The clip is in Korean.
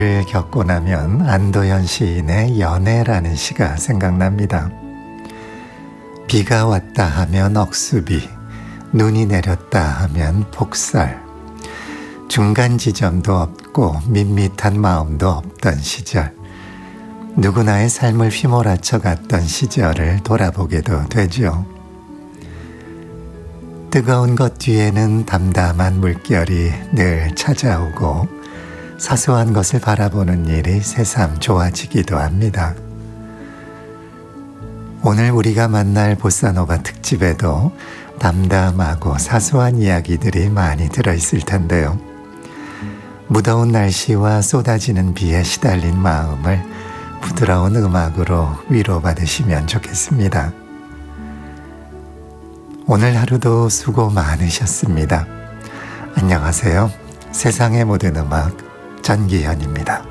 를 겪고 나면 안도현 시인의 연애라는 시가 생각납니다. 비가 왔다 하면 억수비, 눈이 내렸다 하면 폭설, 중간 지점도 없고 밋밋한 마음도 없던 시절, 누구나의 삶을 휘몰아쳐 갔던 시절을 돌아보게도 되죠. 뜨거운 것 뒤에는 담담한 물결이 늘 찾아오고 사소한 것을 바라보는 일이 새삼 좋아지기도 합니다. 오늘 우리가 만날 보사노바 특집에도 담담하고 사소한 이야기들이 많이 들어있을 텐데요. 무더운 날씨와 쏟아지는 비에 시달린 마음을 부드러운 음악으로 위로받으시면 좋겠습니다. 오늘 하루도 수고 많으셨습니다. 안녕하세요. 세상의 모든 음악 전기현입니다.